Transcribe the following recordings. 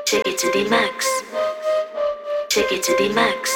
Take it to the max. Take it to the max.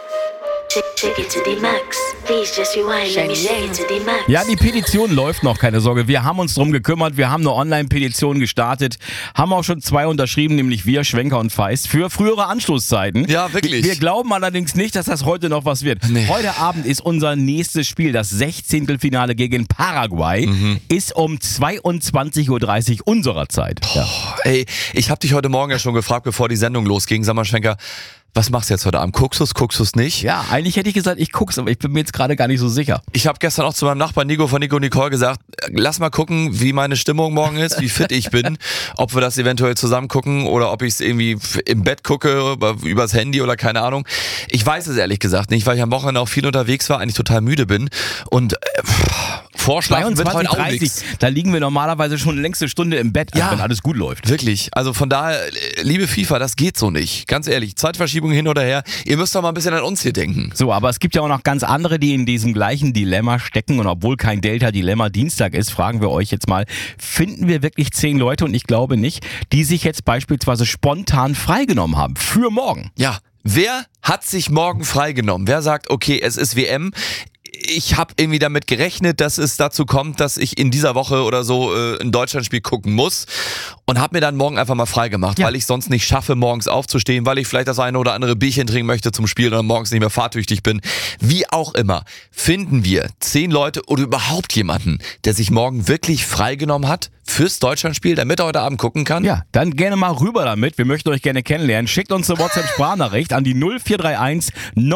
Take it to the max. Please just rewind, let me shake it to the max. Ja, die Petition läuft noch, keine Sorge. Wir haben uns drum gekümmert. Wir haben eine Online-Petition gestartet. Haben auch schon 2 unterschrieben, nämlich wir, Schwenker und Feist, für frühere Anschlusszeiten. Ja, wirklich. Wir glauben allerdings nicht, dass das heute noch was wird. Nee. Heute Abend ist unser nächstes Spiel, das 16. Finale gegen Paraguay, ist um 22.30 Uhr unserer Zeit. Ja. Ey, ich habe dich heute Morgen ja schon gefragt, bevor die Sendung losging. Sag mal, Schwenker, was machst du jetzt heute Abend? Guckst du's nicht? Ja, eigentlich hätte ich gesagt, ich guck's, aber ich bin mir jetzt gerade gar nicht so sicher. Ich habe gestern auch zu meinem Nachbarn Nico von Nico Nicole gesagt, lass mal gucken, wie meine Stimmung morgen ist, wie fit ich bin, ob wir das eventuell zusammen gucken oder ob ich es irgendwie im Bett gucke, übers Handy oder keine Ahnung. Ich weiß es ehrlich gesagt nicht, weil ich am Wochenende auch viel unterwegs war, eigentlich total müde bin und Vorschlagen wird heute auch nichts. Da liegen wir normalerweise schon eine längste Stunde im Bett, Ja. wenn alles gut läuft. Wirklich, also von daher, liebe FIFA, das geht so nicht. Ganz ehrlich, Zeitverschiebung hin oder her, ihr müsst doch mal ein bisschen an uns hier denken. So, aber es gibt ja auch noch ganz andere, die in diesem gleichen Dilemma stecken. Und obwohl kein Delta-Dilemma Dienstag ist, fragen wir euch jetzt mal, finden wir wirklich 10 Leute, und ich glaube nicht, die sich jetzt beispielsweise spontan freigenommen haben für morgen? Ja, wer hat sich morgen freigenommen? Wer sagt, okay, es ist WM, ich habe irgendwie damit gerechnet, dass es dazu kommt, dass ich in dieser Woche oder so ein Deutschlandspiel gucken muss und habe mir dann morgen einfach mal frei gemacht, weil ich sonst nicht schaffe, morgens aufzustehen, weil ich vielleicht das eine oder andere Bierchen trinken möchte zum Spiel oder morgens nicht mehr fahrtüchtig bin. Wie auch immer, finden wir 10 Leute oder überhaupt jemanden, der sich morgen wirklich freigenommen hat fürs Deutschlandspiel, damit er heute Abend gucken kann? Ja, dann gerne mal rüber damit. Wir möchten euch gerne kennenlernen. Schickt uns eine WhatsApp-Sprachnachricht an die 0431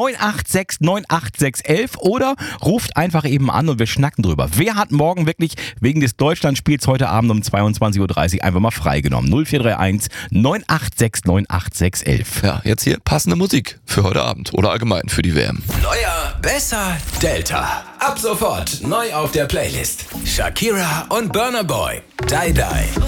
986 98611 oder ruft einfach eben an und wir schnacken drüber. Wer hat morgen wirklich wegen des Deutschlandspiels heute Abend um 22.30 Uhr einfach mal freigenommen? 0431 986 98611. Ja, jetzt hier passende Musik für heute Abend oder allgemein für die WM. Neuer, besser, Delta. Ab sofort neu auf der Playlist. Shakira und Burna Boy. Die Die.